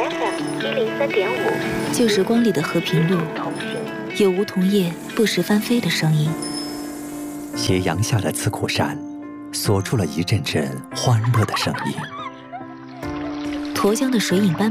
FM103.5， 旧时光里的和平路，有梧桐叶不时翻飞的声音。 斜阳下的刺口山，锁住了一阵阵欢乐的声音。 沱江的水影斑